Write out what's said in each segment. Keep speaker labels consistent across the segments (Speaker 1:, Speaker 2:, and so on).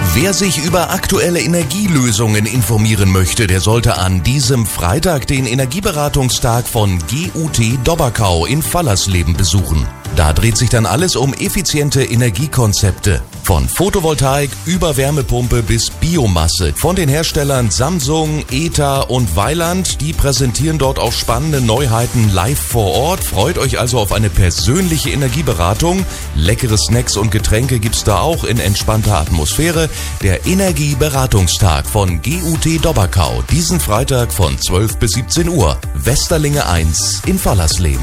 Speaker 1: Wer sich über aktuelle Energielösungen informieren möchte, der sollte an diesem Freitag den Energieberatungstag von GUT Dobberkau in Fallersleben besuchen. Da dreht sich dann alles um effiziente Energiekonzepte. Von Photovoltaik über Wärmepumpe bis Biomasse. Von den Herstellern Samsung, ETA und Weiland. Die präsentieren dort auch spannende Neuheiten live vor Ort. Freut euch also auf eine persönliche Energieberatung. Leckere Snacks und Getränke gibt's da auch in entspannter Atmosphäre. Der Energieberatungstag von GUT Dobberkau. Diesen Freitag von 12 bis 17 Uhr. Westerlinge 1 in Fallersleben.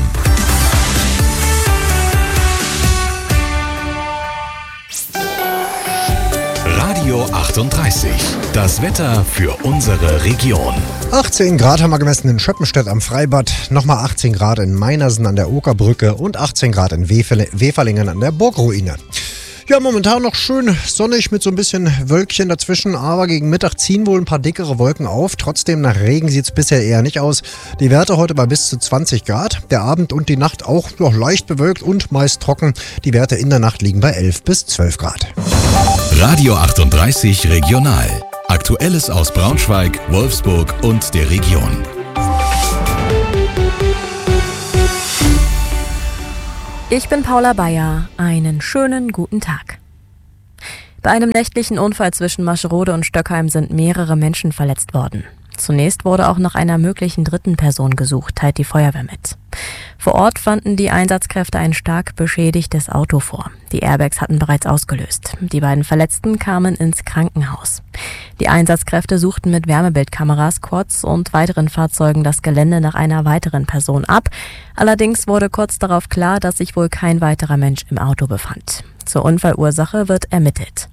Speaker 2: Radio 38. Das Wetter für unsere Region.
Speaker 3: 18 Grad haben wir gemessen in Schöppenstedt am Freibad, nochmal 18 Grad in Meinersen an der Okerbrücke und 18 Grad in Weferlingen an der Burgruine. Ja, momentan noch schön sonnig mit so ein bisschen Wölkchen dazwischen, aber gegen Mittag ziehen wohl ein paar dickere Wolken auf. Trotzdem nach Regen sieht es bisher eher nicht aus. Die Werte heute bei bis zu 20 Grad. Der Abend und die Nacht auch noch leicht bewölkt und meist trocken. Die Werte in der Nacht liegen bei 11 bis 12 Grad.
Speaker 2: Radio 38 Regional. Aktuelles aus Braunschweig, Wolfsburg und der Region.
Speaker 4: Ich bin Paula Bayer. Einen schönen guten Tag. Bei einem nächtlichen Unfall zwischen Mascherode und Stöckheim sind mehrere Menschen verletzt worden. Zunächst wurde auch nach einer möglichen dritten Person gesucht, teilt die Feuerwehr mit. Vor Ort fanden die Einsatzkräfte ein stark beschädigtes Auto vor. Die Airbags hatten bereits ausgelöst. Die beiden Verletzten kamen ins Krankenhaus. Die Einsatzkräfte suchten mit Wärmebildkameras, Quads und weiteren Fahrzeugen das Gelände nach einer weiteren Person ab. Allerdings wurde kurz darauf klar, dass sich wohl kein weiterer Mensch im Auto befand. Zur Unfallursache wird ermittelt.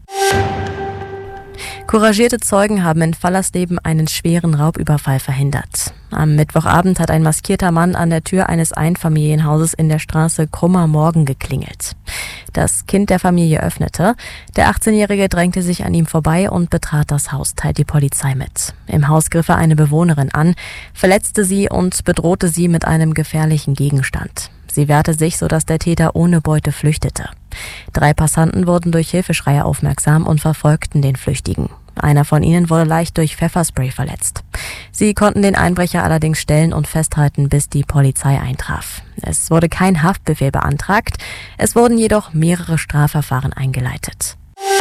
Speaker 4: Couragierte Zeugen haben in Fallersleben einen schweren Raubüberfall verhindert. Am Mittwochabend hat ein maskierter Mann an der Tür eines Einfamilienhauses in der Straße Krummer Morgen geklingelt. Das Kind der Familie öffnete. Der 18-Jährige drängte sich an ihm vorbei und betrat das Haus, teilt die Polizei mit. Im Haus griff er eine Bewohnerin an, verletzte sie und bedrohte sie mit einem gefährlichen Gegenstand. Sie wehrte sich, sodass der Täter ohne Beute flüchtete. 3 Passanten wurden durch Hilfeschreie aufmerksam und verfolgten den Flüchtigen. Einer von ihnen wurde leicht durch Pfefferspray verletzt. Sie konnten den Einbrecher allerdings stellen und festhalten, bis die Polizei eintraf. Es wurde kein Haftbefehl beantragt, es wurden jedoch mehrere Strafverfahren eingeleitet.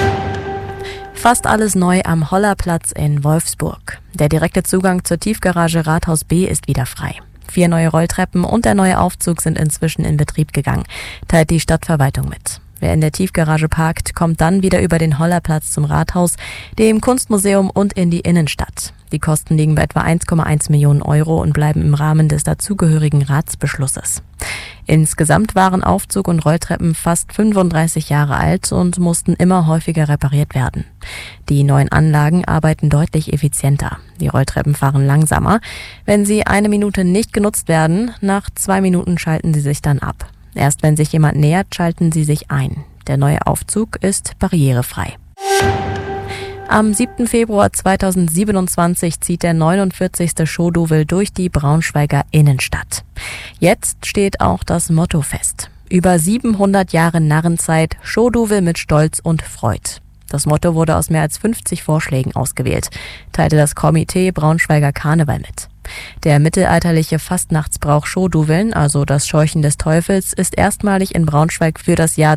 Speaker 4: Fast alles neu am Hollerplatz in Wolfsburg. Der direkte Zugang zur Tiefgarage Rathaus B ist wieder frei. 4 neue Rolltreppen und der neue Aufzug sind inzwischen in Betrieb gegangen, teilt die Stadtverwaltung mit. Wer in der Tiefgarage parkt, kommt dann wieder über den Hollerplatz zum Rathaus, dem Kunstmuseum und in die Innenstadt. Die Kosten liegen bei etwa 1,1 Millionen Euro und bleiben im Rahmen des dazugehörigen Ratsbeschlusses. Insgesamt waren Aufzug und Rolltreppen fast 35 Jahre alt und mussten immer häufiger repariert werden. Die neuen Anlagen arbeiten deutlich effizienter. Die Rolltreppen fahren langsamer. Wenn sie 1 Minute nicht genutzt werden, nach 2 Minuten schalten sie sich dann ab. Erst wenn sich jemand nähert, schalten sie sich ein. Der neue Aufzug ist barrierefrei. Am 7. Februar 2027 zieht der 49. Show-Douvel durch die Braunschweiger Innenstadt. Jetzt steht auch das Motto fest. Über 700 Jahre Narrenzeit, Show-Douvel mit Stolz und Freud. Das Motto wurde aus mehr als 50 Vorschlägen ausgewählt, teilte das Komitee Braunschweiger Karneval mit. Der mittelalterliche Fastnachtsbrauch Show-Douveln, also das Scheuchen des Teufels, ist erstmalig in Braunschweig für das Jahr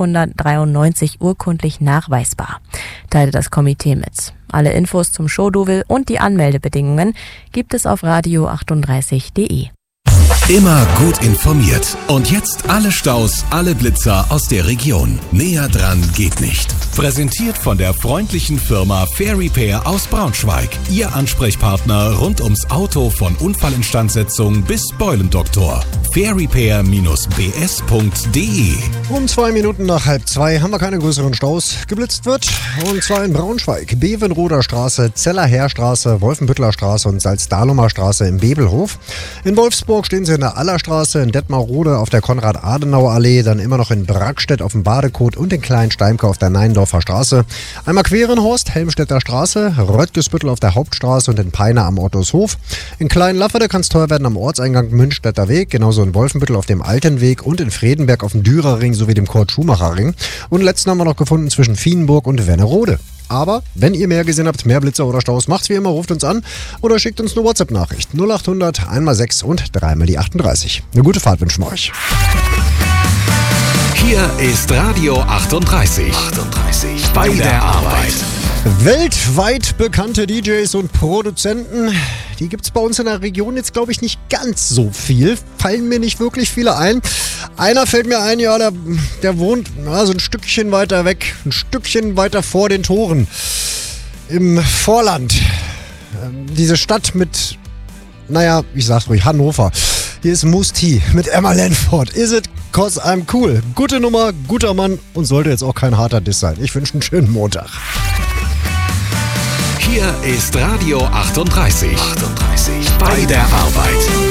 Speaker 4: 1293 urkundlich nachweisbar, teilte das Komitee mit. Alle Infos zum Show-Douvel und die Anmeldebedingungen gibt es auf radio38.de.
Speaker 2: Immer gut informiert. Und jetzt alle Staus, alle Blitzer aus der Region. Näher dran geht nicht. Präsentiert von der freundlichen Firma Fair Repair aus Braunschweig. Ihr Ansprechpartner rund ums Auto von Unfallinstandsetzung bis Beulendoktor. fairrepair-bs.de.
Speaker 3: Um 2 Minuten nach 1:30 haben wir keine größeren Staus. Geblitzt wird, und zwar in Braunschweig. Bevenroder Straße, Zellerherstraße, Wolfenbüttler Straße und Salzdahlumer Straße im Bebelhof. In Wolfsburg stehen sehen Sie in der Allerstraße, in Detmarode auf der Konrad-Adenauer-Allee, dann immer noch in Brackstedt auf dem Badekot und in Klein-Steimke auf der Neindorfer Straße. Einmal Querenhorst, Helmstedter Straße, Röttgesbüttel auf der Hauptstraße und in Peine am Ottoshof. In Klein-Lafferde kann es teuer werden am Ortseingang Münchstädter Weg, genauso in Wolfenbüttel auf dem Alten Weg und in Fredenberg auf dem Dürerring sowie dem Kurt-Schumacher-Ring. Und letzten haben wir noch gefunden zwischen Vienburg und Wernerode. Aber wenn ihr mehr gesehen habt, mehr Blitzer oder Staus, macht's wie immer, ruft uns an oder schickt uns eine WhatsApp-Nachricht. 0800 1x6 und 3x die 38. Eine gute Fahrt wünschen wir euch.
Speaker 2: Hier ist Radio 38. Bei der Arbeit.
Speaker 3: Weltweit bekannte DJs und Produzenten, die gibt's bei uns in der Region jetzt, glaube ich, nicht ganz so viel. Fallen mir nicht wirklich viele ein. Einer fällt mir ein, ja, der wohnt so ein Stückchen weiter weg, ein Stückchen weiter vor den Toren. Im Vorland. Diese Stadt mit, naja, ich sag's ruhig, Hannover. Hier ist Moose T mit Emma Lanford. Is it 'cause I'm cool? Gute Nummer, guter Mann und sollte jetzt auch kein harter Diss sein. Ich wünsche einen schönen Montag.
Speaker 2: Hier ist Radio 38. Bei der Arbeit.